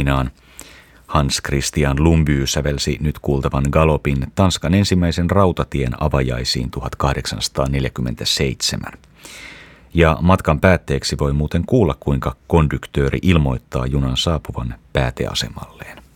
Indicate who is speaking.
Speaker 1: Ukrainaan. Hans Christian Lumbye sävelsi nyt kuultavan galopin Tanskan ensimmäisen rautatien avajaisiin 1847. Ja matkan päätteeksi voi muuten kuulla, kuinka konduktööri ilmoittaa junan saapuvan pääteasemalleen.